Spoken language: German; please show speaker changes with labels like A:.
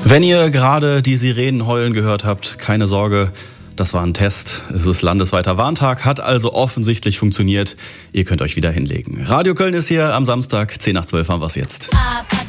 A: Wenn ihr gerade die Sirenen heulen gehört habt, keine Sorge, das war ein Test. Es ist landesweiter Warntag, hat also offensichtlich funktioniert. Ihr könnt euch wieder hinlegen. Radio Köln ist hier am Samstag, 10 nach 12 haben wir es jetzt.